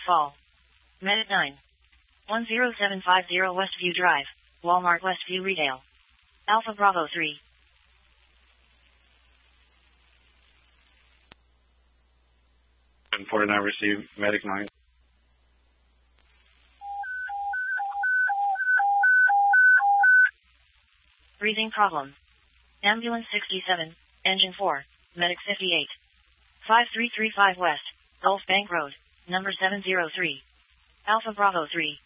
Fall. Medic 9. 10750 Westview Drive, Walmart Westview Retail. Alpha Bravo 3. And 49 received, Medic 9. Breathing problem. Ambulance 67, Engine 4, Medic 58. 5335 West, Gulf Bank Road, number 703. Alpha Bravo 3.